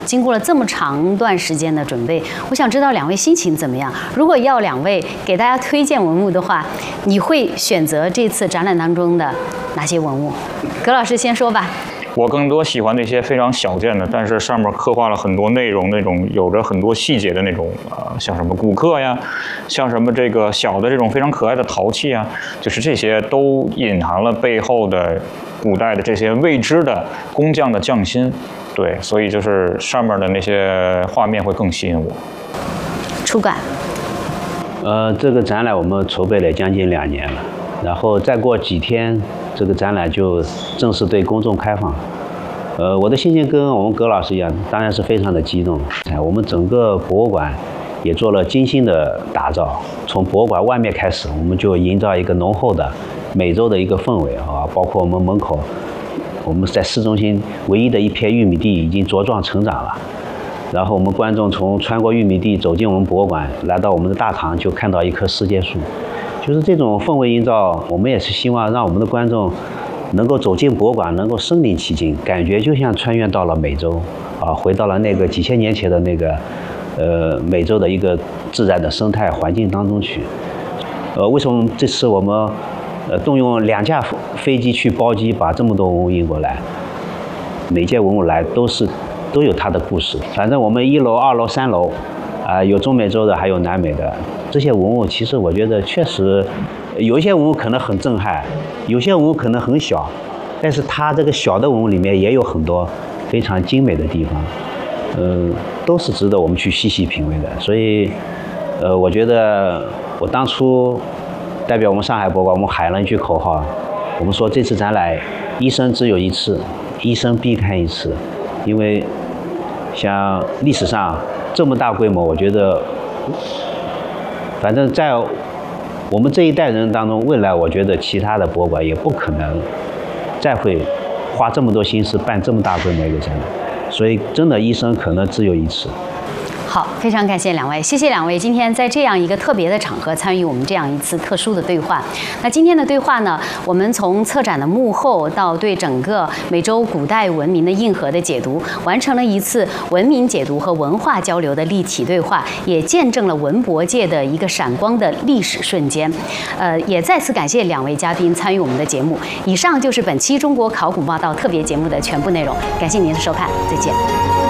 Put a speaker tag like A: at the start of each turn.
A: 经过了这么长段时间的准备，我想知道两位心情怎么样？如果要两位给大家推荐文物的话，你会选择这次展览当中的哪些文物？葛老师先说吧。
B: 我更多喜欢那些非常小件的，但是上面刻画了很多内容，那种有着很多细节的那种，像什么骨刻呀，像什么这个小的这种非常可爱的陶器啊，就是这些都隐含了背后的古代的这些未知的工匠的匠心。对，所以就是上面的那些画面会更吸引我。
A: 出馆。
C: 这个展览我们筹备了将近2年了，然后再过几天，这个展览就正式对公众开放。我的心情跟我们葛老师一样，当然是非常的激动。我们整个博物馆也做了精心的打造，从博物馆外面开始，我们就营造一个浓厚的美洲的一个氛围啊，包括我们门口，我们在市中心唯一的一片玉米地已经茁壮成长了。然后我们观众从穿过玉米地走进我们博物馆，来到我们的大堂，就看到一棵世界树。就是这种氛围营造，我们也是希望让我们的观众能够走进博物馆，能够身临其境，感觉就像穿越到了美洲啊，回到了那个几千年前的那个美洲的一个自然的生态环境当中去。为什么这次我们动用2架飞机去包机把这么多文物运过来？每件文物来都有它的故事。反正我们1楼、2楼、3楼，有中美洲的，还有南美的这些文物。其实我觉得确实有一些文物可能很震撼，有些文物可能很小，但是它这个小的文物里面也有很多非常精美的地方，都是值得我们去细细品味的。所以，我觉得我当初代表我们上海博物馆，我们喊了一句口号，我们说这次展览一生只有一次，一生必看一次。因为像历史上这么大规模，我觉得反正在我们这一代人当中，未来我觉得其他的博物馆也不可能再会花这么多心思办这么大规模一个展览，所以真的一生可能只有一次。
A: 好，非常感谢两位，谢谢两位今天在这样一个特别的场合参与我们这样一次特殊的对话。那今天的对话呢，我们从策展的幕后到对整个美洲古代文明的硬核的解读，完成了一次文明解读和文化交流的立体对话，也见证了文博界的一个闪光的历史瞬间。也再次感谢两位嘉宾参与我们的节目。以上就是本期中国考古报道特别节目的全部内容，感谢您的收看，再见。